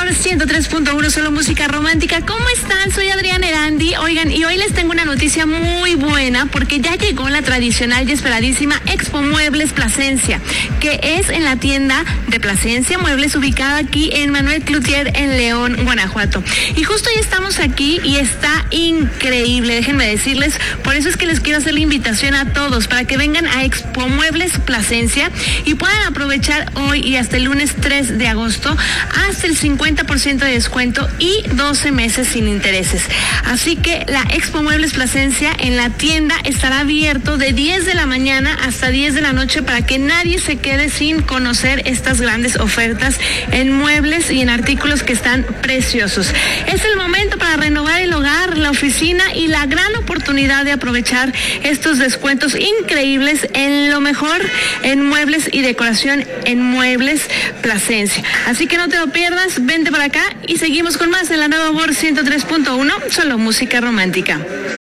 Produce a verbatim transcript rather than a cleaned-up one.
Amor ciento tres punto uno, solo música romántica. ¿Cómo están? Soy Adriana Erandi. Oigan, y hoy les tengo una noticia muy buena porque ya llegó la tradicional y esperadísima Expo Muebles Plasencia, que es en la tienda de Plasencia Muebles ubicada aquí en Manuel Cloutier en León, Guanajuato. Y justo ya estamos aquí y está increíble, déjenme decirles. Por eso es que les quiero hacer la invitación a todos para que vengan a Expo Muebles Plasencia y puedan aprovechar hoy y hasta el lunes tres de agosto hasta el cincuenta por ciento de descuento y doce meses sin intereses. Así que la Expo Muebles Plasencia en la tienda estará abierto de diez de la mañana hasta diez de la noche para que nadie se quede sin conocer estas grandes ofertas en muebles y en artículos que están preciosos. Es el momento para renovar el hogar, la oficina y la gran oportunidad de aprovechar estos descuentos increíbles en lo mejor en muebles y decoración en Muebles Plasencia. Así que no te lo pierdas, vente para acá y seguimos con más en la nueva Amor ciento tres punto uno, solo música romántica.